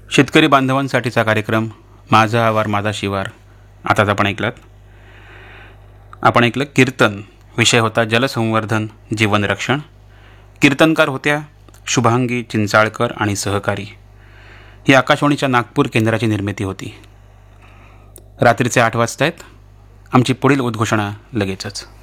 शेतकरी बांधवांसाठीचा कार्यक्रम माझा आवार माझा शिवार आताच आपण ऐकलं कीर्तन. विषय होता जलसंवर्धन जीवनरक्षण. कीर्तनकार होत्या शुभांगी चिंचाळकर आणि सहकारी. ही आकाशवाणीच्या नागपूर केंद्राची निर्मिती होती. रात्रीचे 8 वाजता आहेत. आमची पुढील उद्घोषणा लगेचच.